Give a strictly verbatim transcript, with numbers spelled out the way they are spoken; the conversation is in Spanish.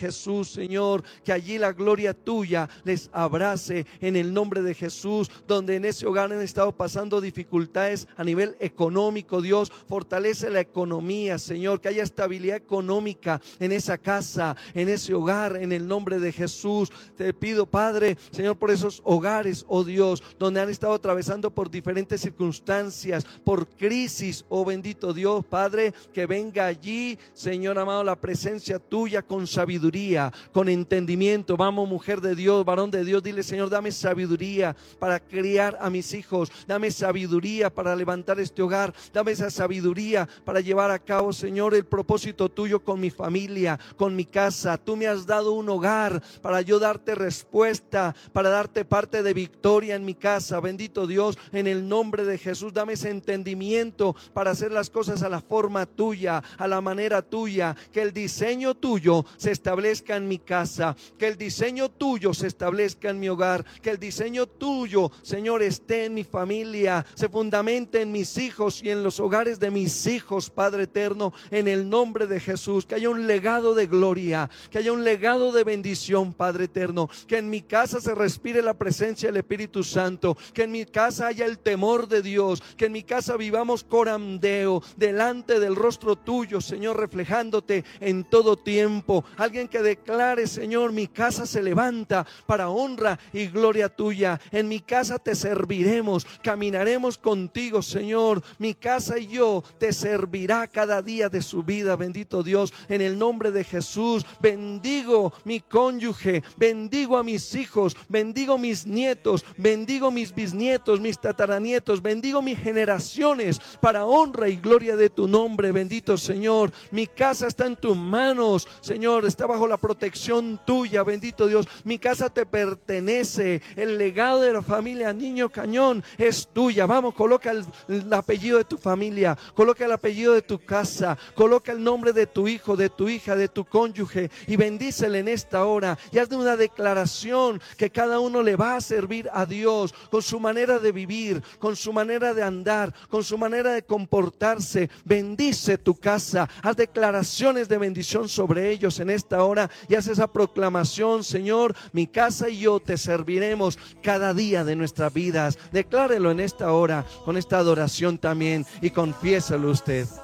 Jesús, Señor, que allí la gloria tuya les abrace en el nombre de Jesús. Donde en ese hogar han estado pasando dificultades a nivel económico, Dios, fortalece la economía, Señor, que haya estabilidad económica en esa casa, en ese hogar, en el nombre de Jesús. Te pido, Padre, Señor, por esos hogares, oh Dios, donde han estado atravesando por diferentes circunstancias, por crisis, oh bendito Dios, Padre, que venga allí, Señor amado, la presencia tuya con sabiduría, con entendimiento. Vamos, mujer de Dios, varón de Dios, dile: Señor, dame sabiduría para criar a mis hijos, dame sabiduría para levantar este hogar, dame esa sabiduría para llevar a cabo, Señor, el propósito tuyo con mi familia, con mi casa. Tú me has dado un hogar para yo darte respuesta, para darte parte de victoria en mi casa. Bendito Dios, en el nombre de Jesús, dame ese entendimiento para hacer las cosas a la forma tuya, a la manera tuya, que el diseño tuyo se establezca en mi casa, que el diseño tuyo se establezca en mi hogar, que el diseño tuyo, Señor, esté en mi familia, se fundamente en mis hijos y en los hogares de mis hijos, Padre eterno, en el nombre de Jesús. Que haya un legado de gloria, que haya un legado de bendición, Padre eterno, que en mi casa se respire la presencia del Espíritu Santo, que en mi casa haya el temor de Dios, que en mi casa vivamos corandeo, delante del rostro tuyo, Señor, reflejándote en todo tiempo. Alguien que declare: Señor, mi casa se levanta para honra y gloria tuya. En mi casa te serviremos, caminaremos contigo, Señor. Mi casa y yo te servirá cada día de su vida. Bendito Dios, en el nombre de Jesús, bendigo mi cónyuge, bendigo a mis hijos, bendigo mis nietos, bendigo mis bisnietos, mis tataranietos, bendigo mis generaciones para honra y gloria de tu nombre. Bendito Señor, mi casa está en tus manos, Señor, está bajo la protección tuya. Bendito Dios, mi casa te pertenece, el legado de la familia Niño Cañón es tuya. Vamos, coloca el, el apellido de tu familia, coloca el apellido de tu casa, coloca el nombre de tu hijo, de tu hija, de tu cónyuge, y bendícele en esta hora y hazle una declaración que cada uno le va a servir a Dios con su manera de vivir, con su manera de andar, con su manera de comportarse. Bendice tu casa, haz declaraciones de bendición sobre ellos en esta hora y haz esa proclamación: Señor, mi casa y yo te serviremos cada día de nuestras vidas. Declárelo en esta hora con esta adoración también y confiésalo usted.